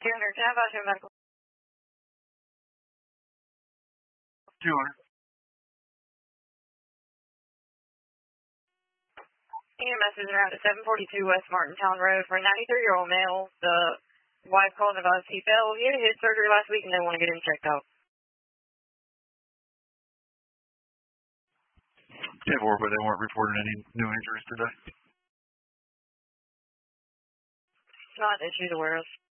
200, can I have a medical? 200. EMS is around at 742 West Martintown Road for a 93-year-old male. The wife called and advised he fell. He had his surgery last week and they want to get him checked out. 10-4, but they weren't reporting any new injuries today. Not that she's aware of.